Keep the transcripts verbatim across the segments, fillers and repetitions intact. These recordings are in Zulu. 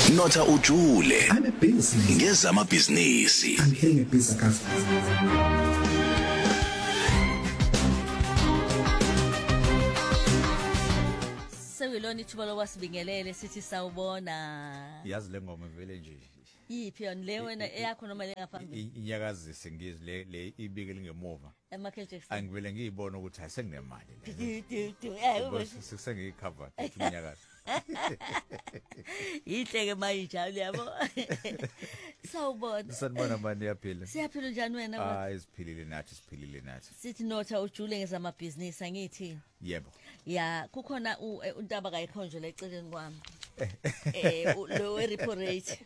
Notha ujule I'm a business. ngezamabhizinisi. I'm heading a business. Sewilona ithuba lokwasibingelele sithi sawubona. Yazi le ngoma vele nje. Yiphi yona le wena eyakho noma le ngaphambili? Inyakazise ngizwe le le ibike lingemuva. eMichael Jackson. Angivele ngiyibona ukuthi asenginemali le. Du du eh Ngoba sengiyicover inyakazi. Yihleke mayijalo yabo. Sawubona. Sanibona manje yaphila. Siyaphila njani wena? Ah isiphilile nathi siphilile nathi. Sithi Notha ujule ngezamabhizinisi angithi. Yebo. Ya kukhona untaba kayikhonjwe la eceleni kwami. Eh lo repo rate.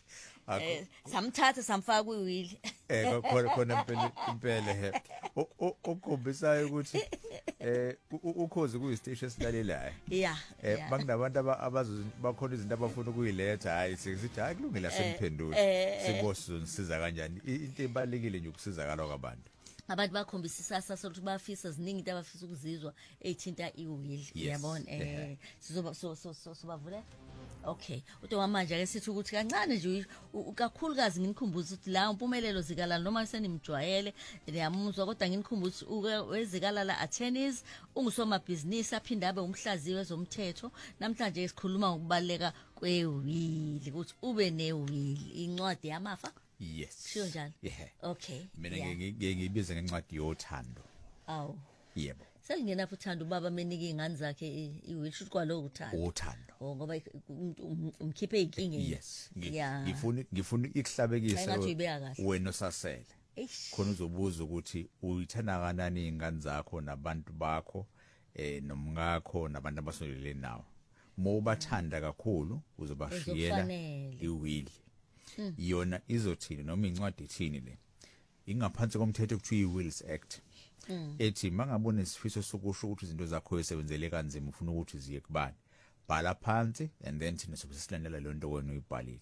Eh samthatha samfaka kuwili. Eh khona khona impela impela he. Ukukhombisa ukuthi eh ukhozi kuyistation esilalilayo. Yeah. Eh bakunabantu abazo bakhona izinto abafuna ukuyiletha hayi sithi hayi kulungile semphendula. Sibosizwe siza kanjani into ebalekile nje ukusizakala kwabantu. Abantu bakhombisa isasa sokuthi bafisa ziningi into abafisa ukuzizwa ethinta iwili yabona eh sizoba so so sobavule. Okay uto wamanje ake sithi ukuthi kancane nje kakhulukazi nginikhumbuza ukuthi la umpumelelo zikala noma senimjwayele ngiyamuzwa kodwa nginikhumbuza wezikala la attorneys ungusoma business aphinda abe umhlaziwe wezomthetho namhlanje sikhuluma ngokubaleka kwewili ukuthi ube newili incwadi yamafa. Yes. Sho njalo. Yeah. Okay. Mina ngeke ngibize ngencwadi yothando. Awu. Yebo. Selingena futhando ubaba menike ingane zakhe iwisho kwalo uthando. Uthando. Oh ngoba umkhiphe inkinga. Yes. Ngifuna ngifuna ikuhlabekise wena osasele. Khona uzobuza ukuthi uyithanda kanani ingane zakho nabantu bakho eh nomngakho nabantu abasondelene nawe. Mobathanda kakhulu uzobashiyela iwili. Yona izothini noma incwadi ethini le ingaphansi komthetho kuthiwa iWills Act ethi mangabona isifiso sokusho ukuthi izinto zakho ezisebenzele kanzima ufuna ukuthi ziye kubani bhala phansi and then thina sobe silandela le nto wena uyibhalile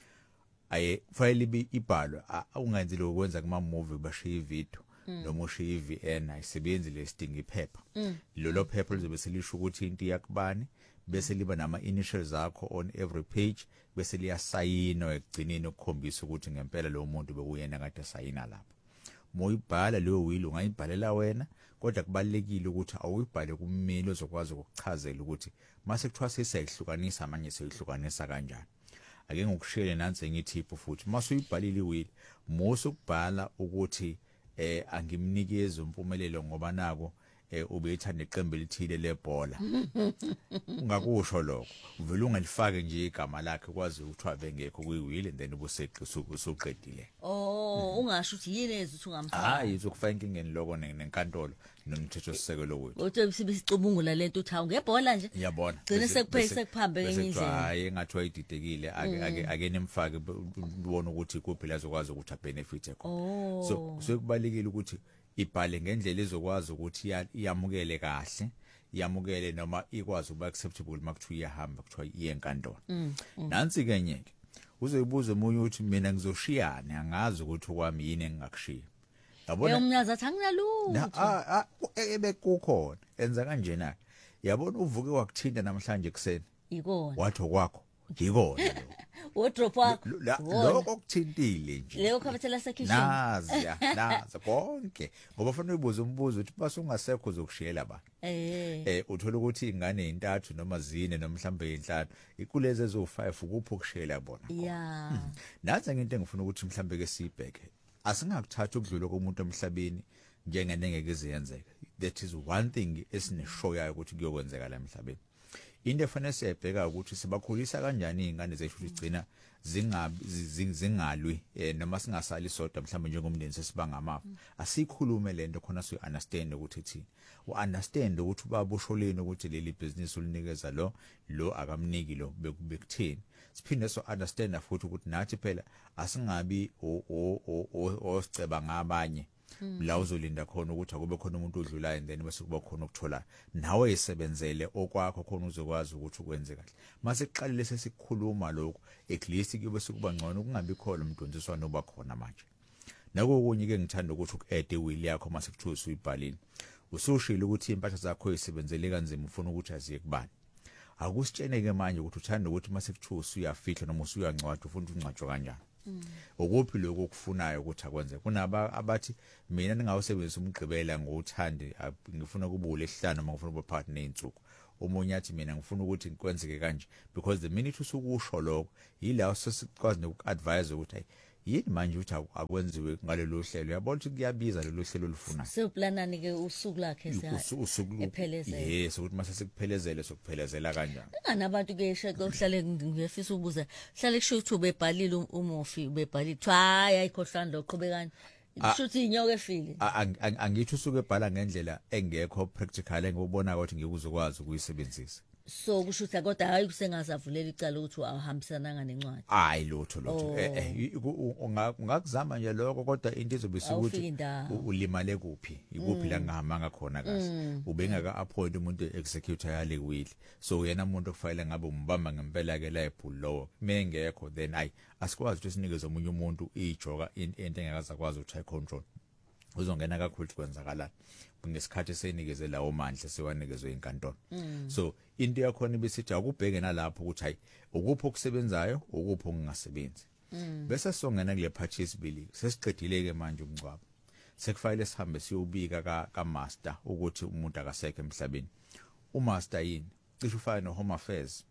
aye file ibi ibhalwa ungenzi lo kwenza kuma movie bashiya ivideo noma ushiya iV N ayisebenzi le sidinga iphepha lolo phepha lizobe selisho ukuthi into yakubani bese liba nama initials zakho on every page bese liyasayina ekugcineni ukukhombisa ukuthi ngempela lo muntu bekuyena kade sayina lapha moyibhala leyo will ungayibhalela wena kodwa kubalekile ukuthi awuyibhale kummeli ozokwazi ukuchazela ukuthi mase kuthiwa sesayihlukanisa manje seyihlukanisa kanjani ake ngokushele nansi ngithipho futhi mase uyibhalile iwill mose ukubhala ukuthi eh angimnikeze umpumelelo ngoba nako eh ubethanda iqembu elithile lebhola ungakusho lokho uvela ungelifake nje igama lakhe kwazi ukuthiwa bengekho kuyiwili and then ubuseqisa usuqedile oh ungasho ukuthi yini ezithi ungamfaka hayi izokufaka inkingeni lokho nenkantolo nomthetho sisekelo wethu uthi sibisicubungula lento uthi awungebhola nje yabona gcine sekuphese sekuphambe ngenye indlela hayi engathiwa ididekile ake ake ake nemfake ubone ukuthi kuphi la zokwazi ukuthi abenefit ekho so sekubalekile ukuthi ibhale ngendlela ezokwazi ukuthi iyamukele kahle iyamukele noma ikwazi ukuba acceptable makuthiwa iyahamba kuthiwa iyenkantolo nansi ke nyeke uzoyibuza umunye ukuthi mina ngizoshiyana angazi ukuthi kwami yini engingakushiya yabona umnyazi athi anginalutho ah ebe kukhona enza kanjena yabona uvuke wakuthinta namhlanje ekseni ikona wathi kwakho ngikona lo wardrobe wakho lokho kuthintile nje leyo khabathela sekitchen nazi ya nazi konke ngoba fanele uyibuze umbuzo ukuthi base ungasekho uzokushiyela ba eh eh uthola ukuthi ingane ezintathu noma zine noma mhlambe ezinhlanu ikulezi ezo five kuphi ukushiyela bona yeah nathi ngento engifuna ukuthi mhlambe ke sibheke asingakuthatha ukudlula komuntu emhlabeni njengene ngeke ziyenzeka that is one thing esineshow yayo ukuthi kuyokwenzeka la emhlabeni into efanele siyabheka ukuthi sibakhulisa kanjani izingane zethu igcina zingabi zingalwi noma singasali sodwa mhlawumbe njengomndeni sesibanga amafa asikhulume lento khona so understand ukuthi thina u understand ukuthi ubaba usholeni ukuthi leli business ulinikeza lo lo akamniki lo bekuthini siphinde so understand futhi ukuthi nathi phela asingabi o o osiceba ngabanye la uzolinda khona ukuthi akube khona umuntu odlulayo and then bese kuba khona ukuthola nawe isebenzele okwakho khona uzokwazi ukuthi ukwenze kahle mase kuqalile sesikhuluma lokho at least kube sekuba ngcono kungabi khona umdonsiswano oba khona manje nako kunye ke ngithanda ukuthi uku-add will yakho mase kuthiwa usuyibhalini usushilo ukuthi impahla zakho isebenzele kanzima ufuna ukuthi aziye kubani akusitsheneke manje ukuthi uthanda ukuthi mase kuthiwa usuyafihla noma usuyancwadi ufuna ukungcwatshwa kanjani ukuphi lokho okufunayo ukuthi akwenze kunaba abathi mina ningawusebenzisa umgqibela ngokuthande ngifuna kubule esihlanu noma ngifuna ube part neinsuku omunye athi mina ngifuna ukuthi kwenzeke kanje because the minute usukusho lokho yila sesikwazi nokuadvise ukuthi hey yini manje uthi akwenziwe ngalelo hlelo yabona ukuthi kuyabiza lelo hlelo olufuna sewuplanani ke usuku lakhe usuku ephelezela yes ukuthi mase sikuphelezele sokuphelezela kanjani ngana abantu ke sheke uhlale ngiyafisa ukubuza hlale kusho ukuthi ubebhalile umufi ubebhalile hayi ayikhohlana loqhubekani kushuthi inyoka efile angithi usuke ebhala ngendlela engekho practical engibona ukuthi ngikuzokwazi ukuyisebenzisa so kushuthi kodwa hayi kusengazavulela icala ukuthi awuhambisananga nencwadi hayi lutho lutho eh ungakuzama nje lokho kodwa into izobisa ukuthi ulimale kuphi ikuphi la ngihamanga khona kahle ubengaka appoint umuntu executor yale will so uyena umuntu okufanele ngabe umbamba ngempela ke liable law mengekho then ayi asikwazi ukuthi sinikeze omunye umuntu ijoka into engakaza kwazi ukuthi control uzongena kakhulu kwenzakalana ngesikhathi senikeze lawo mandla sewanikezwe inkantolo so into yakhona ibisithi akubheke nalapho ukuthi hayi ukuphi okusebenzayo ukuphi okungasebenzi bese songena kule phathi yesibili sesiqedile ke manje umncwabo sekufanele sihambe siyobika ka ka master ukuthi umuntu akasekho emhlabeni umaster yini cishe ufana no Home Affairs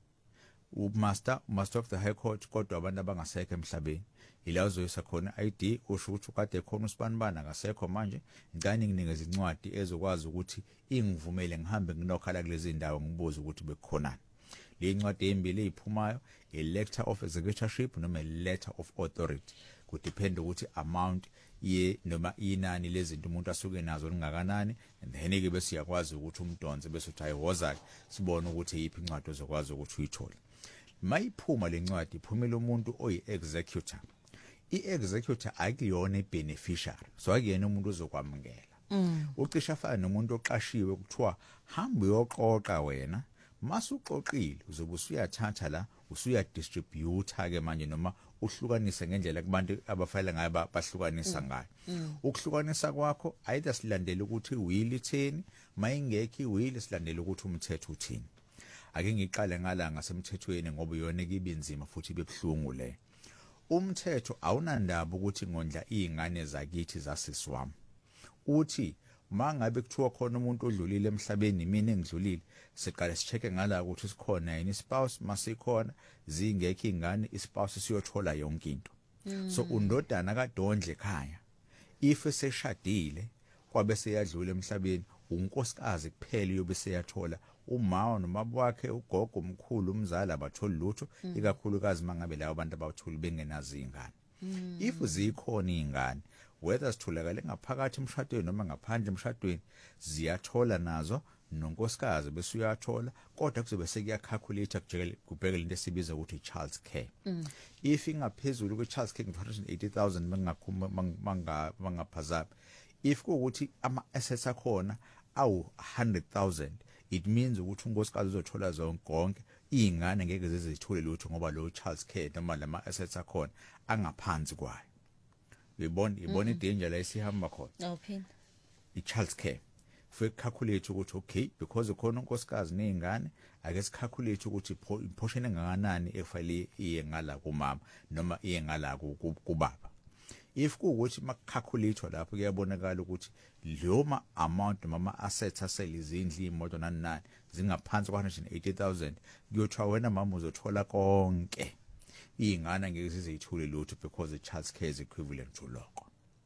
umaster master of the High Court kodwa abantu abangasekho emhlabeni ila uzoyisa khona I D usho ukuthi ukade khona usibanibana akasekho manje ngani nginikeza incwadi ezokwazi ukuthi ingivumele ngihambe nginokhala kulezi ndawo ngibuza ukuthi bekukhonani le incwadi embili iphumayo a letter of executorship noma a letter of authority kudepend ukuthi amount ye noma inani lezinto umuntu asuke nazo lingakanani and then ke bese yakwazi ukuthi umdonse bese uthi ayiwoza sibone ukuthi yipi incwadi ozokwazi ukuthi uyithole mayiphuma lencwadi iphumela umuntu oyi executor i-executor akuyona i-beneficiary so akuyena umuntu ozokwamukela ucisha afana nomuntu oqashiwe kuthiwa hamba uyoqoqa wena masuqoqile uzobe usuyathatha la usuyadistribute ke manje noma uhlukanise ngendlela kubantu abafanele ngayo bahlukanisa ngayo ukuhlukanisa kwakho either silandele ukuthi will ithini mayingekho iwill silandele ukuthi umthetho uthini ake ngiqale ngala ngasemthethweni ngoba yona kibinzima futhi bebhlungu le umthetho awunandaba ukuthi ngondla izingane zakithi zasiswami uthi mangabe kuthiwa khona umuntu odlulile emhlabeni mina engidlulile siqale sicheke ngala ukuthi sikhona yini spouse masikhona zingekho izingane ispouse siyothola yonke into so undodana kaDondle ekhaya if seshadile kwabe seyadlula emhlabeni unkosikazi kuphela yobe seyathola umawa nomaba wakhe ugogo omkhulu umzali abatholi lutho ikakhulukazi mangabe labo abantu abathuli bengenazo izingane if zikhona izingane whether sitholakale ngaphakathi emshadweni noma ngaphandle emshadweni ziyathola nazo nonkosikazi bese uyathola kodwa kuzobe sekuyacalculate kujekele kubhekele into esibiza ukuthi child's care if ingaphezulu kwe child's care two hundred eighty thousand mangakhuma mangaphazapi if kuukuthi ama assets akhona awu one hundred thousand it means ukuthi unkosikazi uzothola zonke konke izingane ngeke zizithule lutho ngoba lo child's care noma lama assets akhona angaphansi kwayo uyibona ibona idanger la isihamba khona okay i-child's care for calculate ukuthi okay because khona unkosikazi nezingane ake sicalculate ukuthi portion engakanani efanele iye ngala kumama noma iye ngala kubaba if kuukuthi makcalculate lapho kuyabonakala ukuthi loma amount noma assets aselizindli imoto nani nani zingaphansi kwa one hundred eighty thousand kuyothiwa wena mama uzothola konke izingane ngeke zizithule lutho because the child's care is equivalent to lokho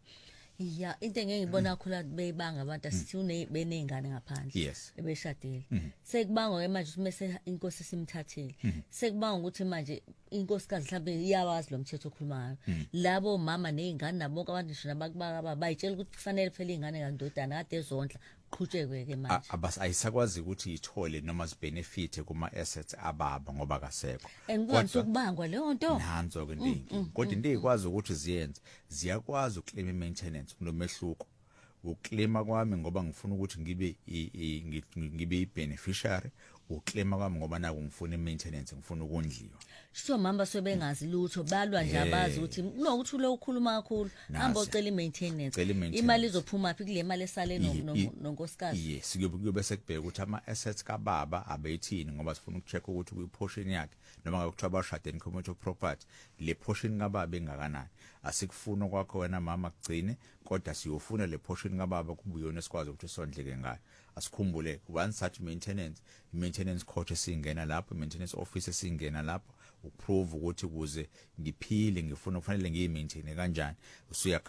yeah into engiyibona khula beyibanga abantu asithi une benengane ngaphandle ebeshadile sekubanga ke manje mase inkosi simthathile sekubanga ukuthi manje inkosikazi mhlawumbe iyawazi lo mthetho okhulumayo labo mama nezingane nabo bonke abantu nje nabakubaka bayitshela ukuthi kufanele phela izingane kandodana kade ezondla qhutshekwe ke manje abas ayisakwazi ukuthi ithole noma zibenefit kuma assets ababa ngoba kasekho kodwa ukubangwa leyo nto nanzo ke inkingi kodwa into ezikwazi ukuthi ziyenze ziyakwazi uclaim maintenance kunomehluko uclaima kwami ngoba ngifuna ukuthi ngibe ngibe ibeneficiary uclaima kwami ngoba naku ngifuna imaintenance ngifuna ukondliwa so mamba sobengazi lutho balwa nje abazi ukuthi kunokuthi ule ukhuluma kakhulu hamba ocela imaintenance imali izophuma phi kule mali esale nonkosikazi yes kuyobe sekubheka ukuthi ama assets kaBaba abeyithini ngoba sifuna ukucheck ukuthi kuyiportion yakhe noma ngakuthiwa bashade in commercial property le portion kaBaba engakanani asikufuna kwakho wena mama kugcine kodwa siyofuna le portion kaBaba kubuyona esikwazi ukuthi sondleke ngayo asikhumbule one such maintenance maintenance coach esingena lapho maintenance office esingena lapho ukuprove ukuthi kuze ngiphile ngifuna kufanele ngiyimaintain kanjani usuya